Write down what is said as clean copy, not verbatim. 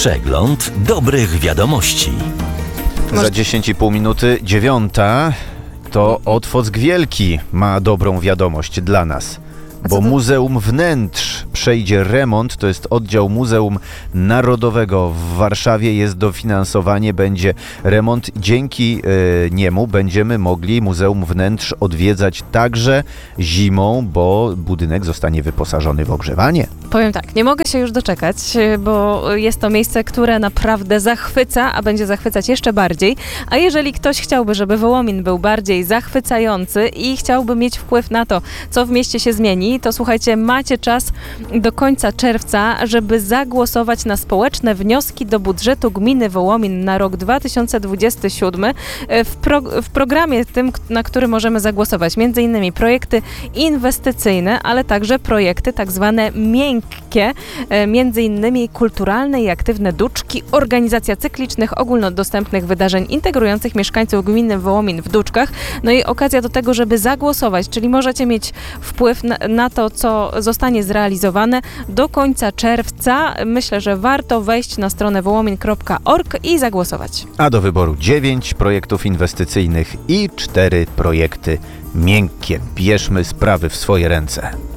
Przegląd dobrych wiadomości. Za 10,5 minuty 9:00 to Otwock Wielki ma dobrą wiadomość dla nas. Bo Muzeum Wnętrz przejdzie remont, to jest oddział Muzeum Narodowego w Warszawie, jest dofinansowanie, będzie remont. Dzięki niemu będziemy mogli Muzeum Wnętrz odwiedzać także zimą, bo budynek zostanie wyposażony w ogrzewanie. Powiem tak, nie mogę się już doczekać, bo jest to miejsce, które naprawdę zachwyca, a będzie zachwycać jeszcze bardziej. A jeżeli ktoś chciałby, żeby Wołomin był bardziej zachwycający i chciałby mieć wpływ na to, co w mieście się zmieni, to słuchajcie, macie czas do końca czerwca, żeby zagłosować na społeczne wnioski do budżetu gminy Wołomin na rok 2027. W programie tym, na który możemy zagłosować, między innymi projekty inwestycyjne, ale także projekty tak zwane miękkie, między innymi kulturalne i aktywne duczki, organizacja cyklicznych, ogólnodostępnych wydarzeń integrujących mieszkańców gminy Wołomin w duczkach. No i okazja do tego, żeby zagłosować, czyli możecie mieć wpływ na to, co zostanie zrealizowane do końca czerwca. Myślę, że warto wejść na stronę wołomin.org i zagłosować. A do wyboru 9 projektów inwestycyjnych i 4 projekty miękkie. Bierzmy sprawy w swoje ręce.